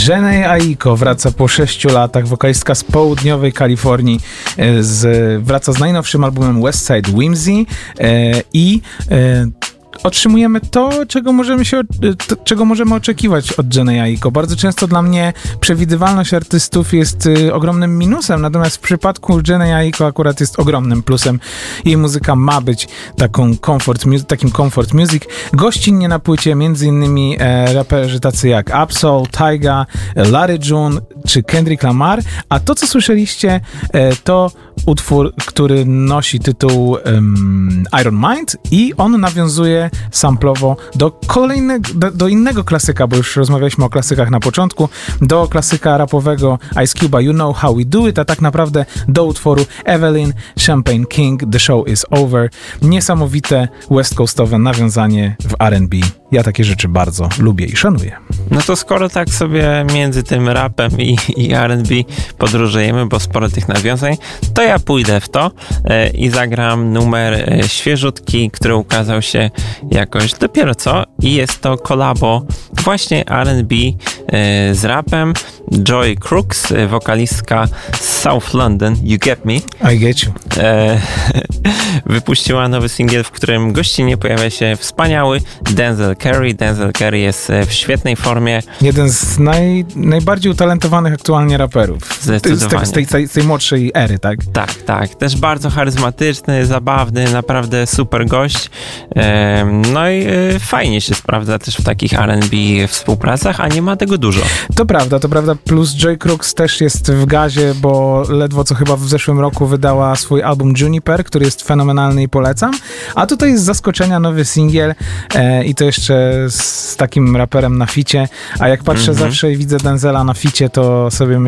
Jhené Aiko wraca po 6 latach, wokalistka z południowej Kalifornii, wraca z najnowszym albumem Westside Whimsy i otrzymujemy to, czego możemy oczekiwać od Jhené Aiko. Bardzo często dla mnie przewidywalność artystów jest ogromnym minusem, natomiast w przypadku Jhené Aiko akurat jest ogromnym plusem. Jej muzyka ma być takim comfort music. Gościnnie na płycie m.in. raperzy tacy jak Absol, Tyga, Larry June czy Kendrick Lamar, a to, co słyszeliście, to utwór, który nosi tytuł Iron Mind i on nawiązuje samplowo do innego klasyka, bo już rozmawialiśmy o klasykach na początku, do klasyka rapowego Ice Cube'a You Know How We Do It, a tak naprawdę do utworu Evelyn Champagne King The Show Is Over. Niesamowite west coastowe nawiązanie w R&B. Ja takie rzeczy bardzo lubię i szanuję. No to skoro tak sobie między tym rapem i R&B podróżujemy, bo sporo tych nawiązań, to ja pójdę w to i zagram numer świeżutki, który ukazał się jakoś dopiero co i jest to kolabo właśnie R&B z rapem. Joy Crooks, wokalistka z South London, You Get Me. I get you. Wypuściła nowy singiel, w którym gościnnie pojawia się wspaniały Denzel Curry. Denzel Curry jest w świetnej formie. Jeden z najbardziej utalentowanych aktualnie raperów. Zdecydowanie. Z tej młodszej ery, tak? Tak. Też bardzo charyzmatyczny, zabawny, naprawdę super gość. No i fajnie się sprawdza też w takich R&B współpracach, a nie ma tego dużo. To prawda. Plus Joy Crooks też jest w gazie, bo ledwo co chyba w zeszłym roku wydała swój album Juniper, który jest fenomenalny i polecam. A tutaj z zaskoczenia nowy singiel i to jeszcze z takim raperem na ficie. A jak patrzę zawsze i widzę Denzela na ficie, to sobie myślę,